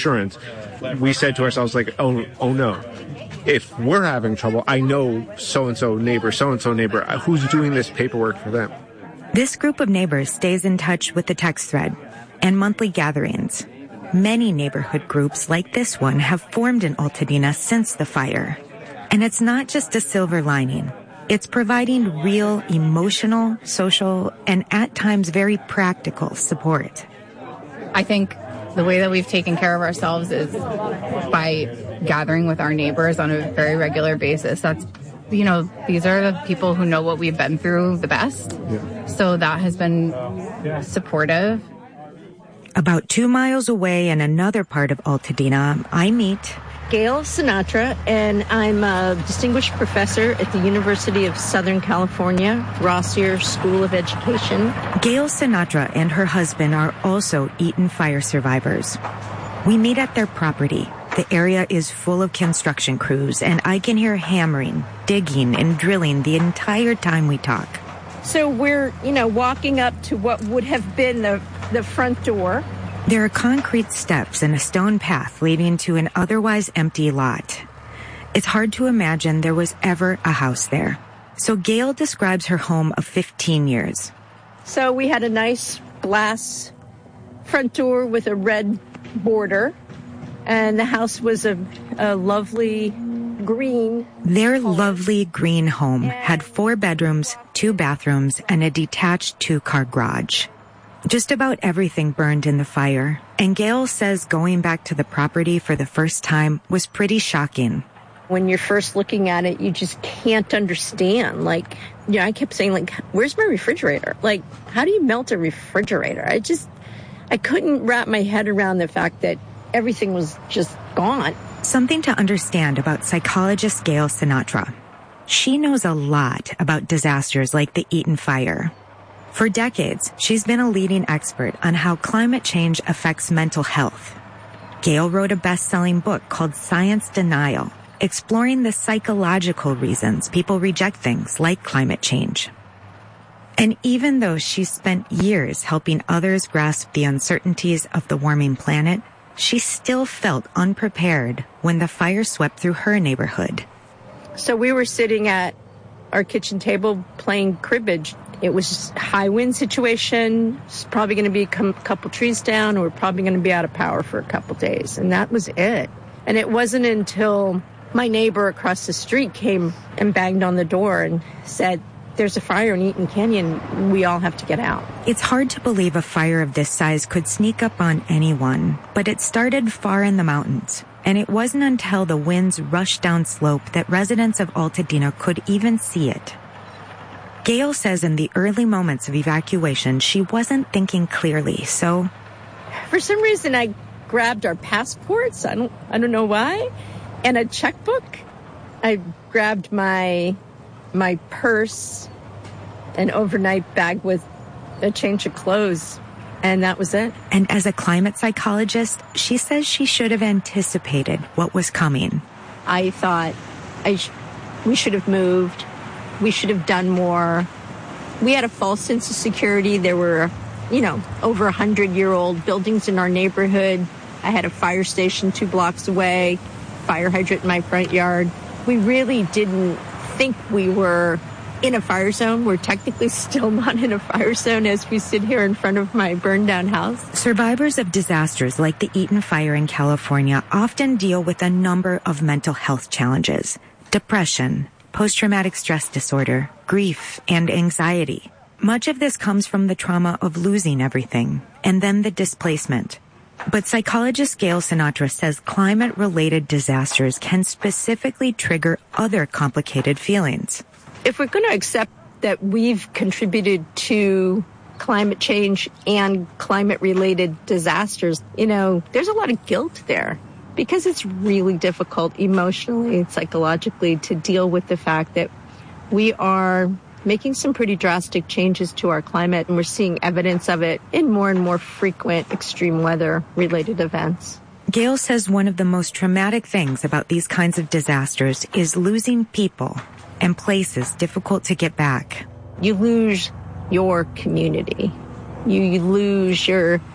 insurance, we said to ourselves, like, oh no. If we're having trouble, I know so-and-so neighbor, who's doing this paperwork for them. This group of neighbors stays in touch with the text thread and monthly gatherings. Many neighborhood groups like this one have formed in Altadena since the fire. And it's not just a silver lining. It's providing real emotional, social, and at times very practical support. I think the way that we've taken care of ourselves is by gathering with our neighbors on a very regular basis. That's, these are the people who know what we've been through the best. Yeah. So that has been supportive. About 2 miles away in another part of Altadena, I meet Gail Sinatra, and I'm a distinguished professor at the University of Southern California, Rossier School of Education. Gail Sinatra and her husband are also Eaton fire survivors. We meet at their property. The area is full of construction crews, and I can hear hammering, digging, and drilling the entire time we talk. So we're, walking up to what would have been the front door. There are concrete steps and a stone path leading to an otherwise empty lot. It's hard to imagine there was ever a house there. So Gail describes her home of 15 years. So we had a nice glass front door with a red border, and the house was a lovely green. Their lovely green home had 4 bedrooms, 2 bathrooms, and a detached 2-car garage. Just about everything burned in the fire, and Gail says going back to the property for the first time was pretty shocking. When you're first looking at it, you just can't understand. I kept saying, where's my refrigerator? How do you melt a refrigerator? I couldn't wrap my head around the fact that everything was just gone. Something to understand about psychologist Gail Sinatra. She knows a lot about disasters like the Eaton fire. For decades, she's been a leading expert on how climate change affects mental health. Gail wrote a best-selling book called Science Denial, exploring the psychological reasons people reject things like climate change. And even though she's spent years helping others grasp the uncertainties of the warming planet, she still felt unprepared when the fire swept through her neighborhood. So we were sitting at our kitchen table playing cribbage. It was a high wind situation. It's probably going to be a couple trees down. We're probably going to be out of power for a couple days. And that was it. And it wasn't until my neighbor across the street came and banged on the door and said, there's a fire in Eaton Canyon. We all have to get out. It's hard to believe a fire of this size could sneak up on anyone, but it started far in the mountains. And it wasn't until the winds rushed down slope that residents of Altadena could even see it. Gail says in the early moments of evacuation, she wasn't thinking clearly, so... For some reason, I grabbed our passports, I don't know why, and a checkbook. I grabbed my purse, an overnight bag with a change of clothes, and that was it. And as a climate psychologist, she says she should have anticipated what was coming. I thought we should have moved. We should have done more. We had a false sense of security. There were, over 100-year-old buildings in our neighborhood. I had a fire station 2 blocks away, fire hydrant in my front yard. We really didn't think we were in a fire zone. We're technically still not in a fire zone as we sit here in front of my burned down house. Survivors of disasters like the Eaton fire in California often deal with a number of mental health challenges: depression, post-traumatic stress disorder, grief, and anxiety. Much of this comes from the trauma of losing everything, and then the displacement. But psychologist Gail Sinatra says climate-related disasters can specifically trigger other complicated feelings. If we're going to accept that we've contributed to climate change and climate-related disasters, there's a lot of guilt there. Because it's really difficult emotionally and psychologically to deal with the fact that we are making some pretty drastic changes to our climate, and we're seeing evidence of it in more and more frequent extreme weather-related events. Gail says one of the most traumatic things about these kinds of disasters is losing people and places difficult to get back. You lose your community. You lose your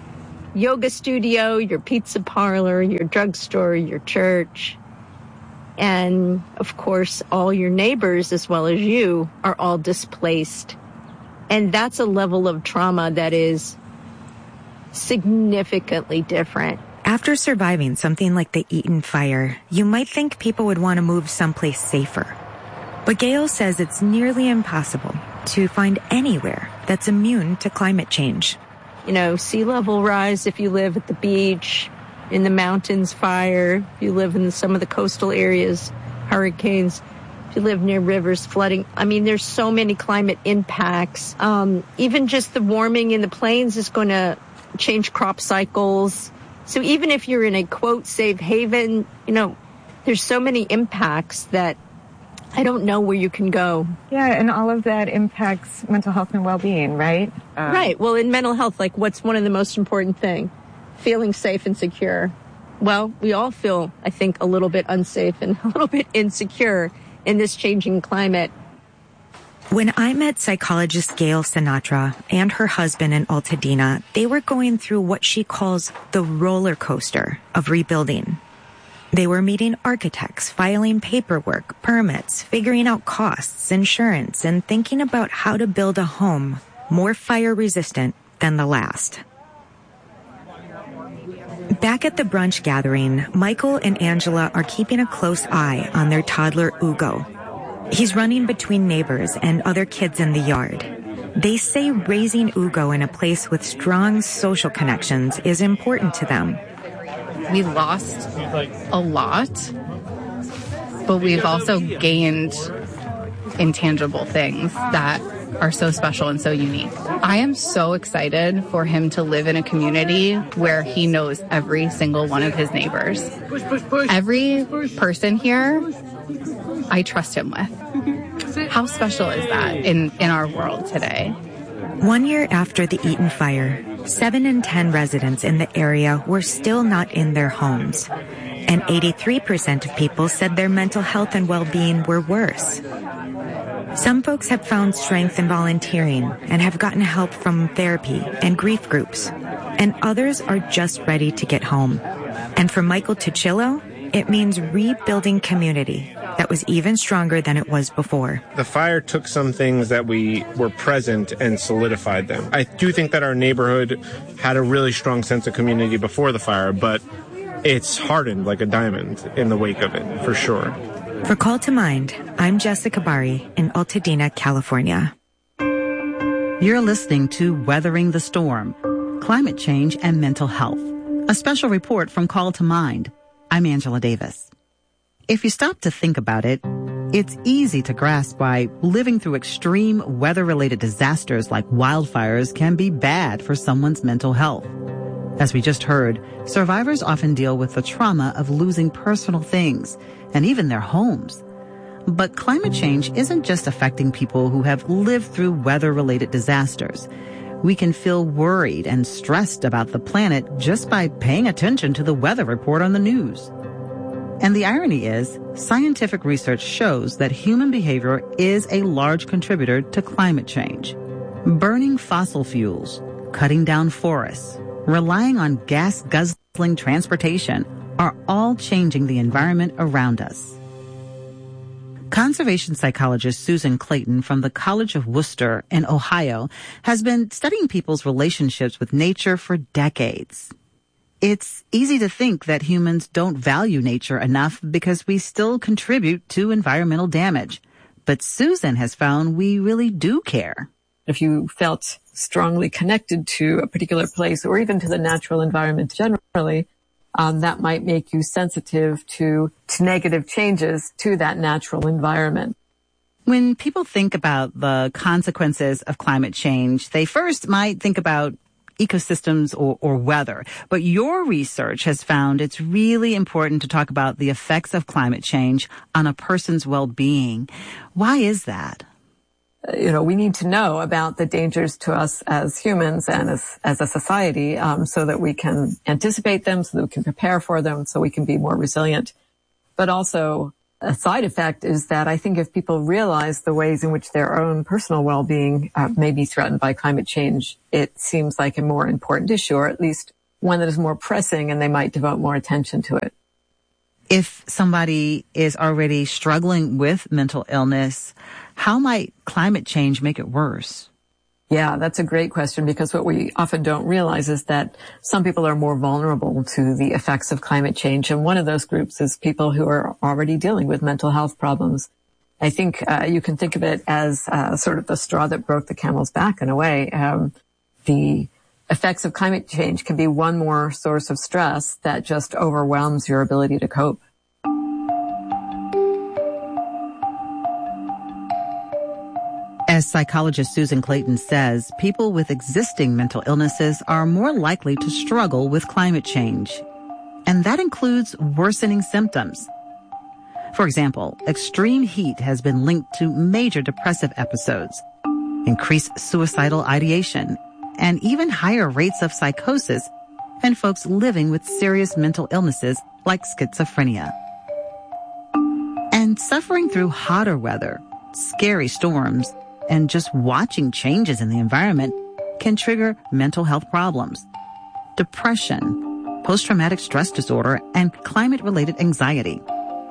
yoga studio, your pizza parlor, your drugstore, your church. And, of course, all your neighbors, as well as you, are all displaced. And that's a level of trauma that is significantly different. After surviving something like the Eaton fire, you might think people would want to move someplace safer. But Gail says it's nearly impossible to find anywhere that's immune to climate change. You know, sea level rise if you live at the beach, in the mountains, fire, if you live in some of the coastal areas, hurricanes, if you live near rivers, flooding. I mean, there's so many climate impacts. Even just the warming in the plains is going to change crop cycles. So even if you're in a, quote, safe haven, you know, there's so many impacts that I don't know where you can go. Yeah, and all of that impacts mental health and well-being, right? Right. Well, in mental health, like, what's one of the most important things? Feeling safe and secure. Well, we all feel, I think, a little bit unsafe and a little bit insecure in this changing climate. When I met psychologist Gail Sinatra and her husband in Altadena, they were going through what she calls the roller coaster of rebuilding. They were meeting architects, filing paperwork, permits, figuring out costs, insurance, and thinking about how to build a home more fire-resistant than the last. Back at the brunch gathering, Michael and Angela are keeping a close eye on their toddler, Ugo. He's running between neighbors and other kids in the yard. They say raising Ugo in a place with strong social connections is important to them. We lost a lot, but we've also gained intangible things that are so special and so unique. I am so excited for him to live in a community where he knows every single one of his neighbors. Every person here, I trust him with. How special is that in our world today? 1 year after the Eaton fire, 7 in 10 residents in the area were still not in their homes, and 83% of people said their mental health and well-being were worse. Some folks have found strength in volunteering and have gotten help from therapy and grief groups, and others are just ready to get home. And for Michael Tuchillo, it means rebuilding community that was even stronger than it was before. The fire took some things that we were present and solidified them. I do think that our neighborhood had a really strong sense of community before the fire, but it's hardened like a diamond in the wake of it, for sure. For Call to Mind, I'm Jessica Bari in Altadena, California. You're listening to Weathering the Storm, Climate Change and Mental Health, a special report from Call to Mind. I'm Angela Davis. If you stop to think about it, it's easy to grasp why living through extreme weather-related disasters like wildfires can be bad for someone's mental health. As we just heard, survivors often deal with the trauma of losing personal things and even their homes. But climate change isn't just affecting people who have lived through weather-related disasters. We can feel worried and stressed about the planet just by paying attention to the weather report on the news. And the irony is, scientific research shows that human behavior is a large contributor to climate change. Burning fossil fuels, cutting down forests, relying on gas-guzzling transportation are all changing the environment around us. Conservation psychologist Susan Clayton from the College of Worcester in Ohio has been studying people's relationships with nature for decades. It's easy to think that humans don't value nature enough because we still contribute to environmental damage. But Susan has found we really do care. If you felt strongly connected to a particular place or even to the natural environment generally, that might make you sensitive to negative changes to that natural environment. When people think about the consequences of climate change, they first might think about ecosystems or weather. But your research has found it's really important to talk about the effects of climate change on a person's well-being. Why is that? We need to know about the dangers to us as humans and as a society, so that we can anticipate them, so that we can prepare for them, so we can be more resilient. But also, a side effect is that I think if people realize the ways in which their own personal well-being may be threatened by climate change, it seems like a more important issue, or at least one that is more pressing, and they might devote more attention to it. If somebody is already struggling with mental illness, how might climate change make it worse? Yeah, that's a great question, because what we often don't realize is that some people are more vulnerable to the effects of climate change. And one of those groups is people who are already dealing with mental health problems. I think you can think of it as sort of the straw that broke the camel's back in a way. The effects of climate change can be one more source of stress that just overwhelms your ability to cope. As psychologist Susan Clayton says, people with existing mental illnesses are more likely to struggle with climate change. And that includes worsening symptoms. For example, extreme heat has been linked to major depressive episodes, increased suicidal ideation, and even higher rates of psychosis in folks living with serious mental illnesses like schizophrenia. And suffering through hotter weather, scary storms, and just watching changes in the environment can trigger mental health problems, depression, post-traumatic stress disorder, and climate-related anxiety.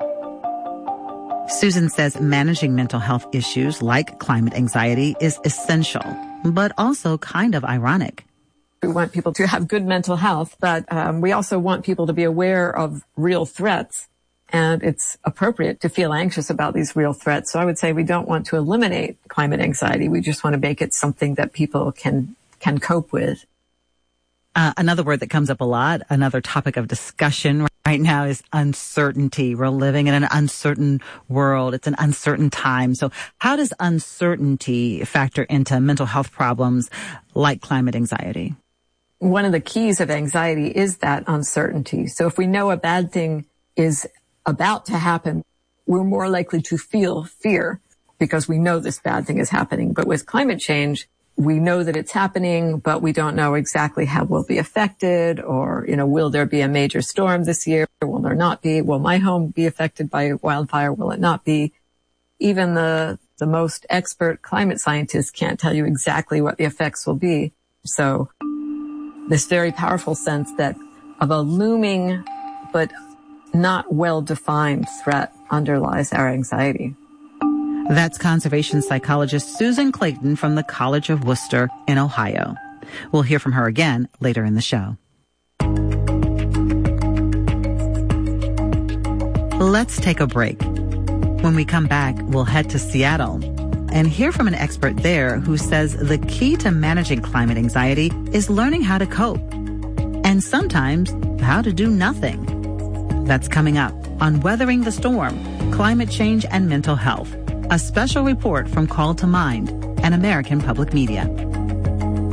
Susan says managing mental health issues like climate anxiety is essential, but also kind of ironic. We want people to have good mental health, but we also want people to be aware of real threats. And it's appropriate to feel anxious about these real threats. So I would say we don't want to eliminate climate anxiety. We just want to make it something that people can cope with. Another word that comes up a lot, another topic of discussion right now is uncertainty. We're living in an uncertain world. It's an uncertain time. So how does uncertainty factor into mental health problems like climate anxiety? One of the keys of anxiety is that uncertainty. So if we know a bad thing is about to happen, we're more likely to feel fear because we know this bad thing is happening. But with climate change, we know that it's happening, but we don't know exactly how we'll be affected, or, will there be a major storm this year? Will there not be? Will my home be affected by wildfire? Will it not be? Even the most expert climate scientists can't tell you exactly what the effects will be. So this very powerful sense that of a looming but not well-defined threat underlies our anxiety. That's conservation psychologist Susan Clayton from the College of Worcester in Ohio. We'll hear from her again later in the show. Let's take a break. When we come back, we'll head to Seattle and hear from an expert there who says the key to managing climate anxiety is learning how to cope, and sometimes how to do nothing. That's coming up on Weathering the Storm, Climate Change and Mental Health, a special report from Call to Mind and American Public Media.